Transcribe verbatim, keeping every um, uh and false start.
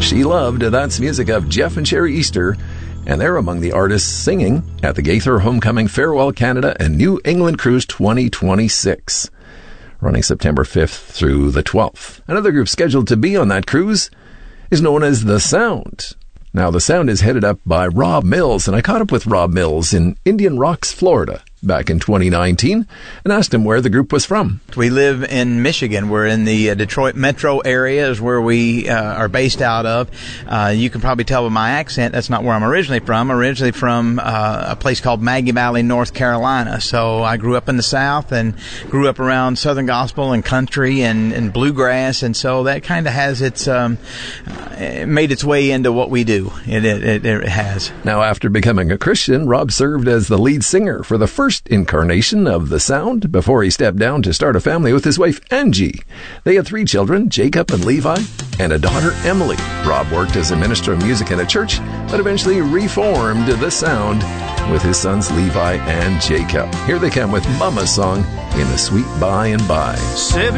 She Loved That's music of Jeff and Sherry Easter, and they're among the artists singing at the Gaither Homecoming Farewell Canada and New England Cruise twenty twenty-six, running September fifth through the twelfth. Another group scheduled to be on that cruise is known as The Sound. Now, The Sound is headed up by Rob Mills, and I caught up with Rob Mills in Indian Rocks, Florida, back in twenty nineteen, and asked him where the group was from. We live in Michigan. We're in the uh, Detroit metro area is where we uh, are based out of. Uh, you can probably tell by my accent that's not where I'm originally from. I'm originally from uh, a place called Maggie Valley, North Carolina. So I grew up in the South and grew up around Southern Gospel and country and, and bluegrass, and so that kind of has its um, it made its way into what we do. It, it, it has. Now, after becoming a Christian, Rob served as the lead singer for the first incarnation of The Sound before he stepped down to start a family with his wife, Angie. They had three children, Jacob and Levi, and a daughter, Emily. Rob worked as a minister of music in a church, but eventually reformed The Sound with his sons, Levi and Jacob. Here they come with Mama's Song, In the Sweet By and By. Seven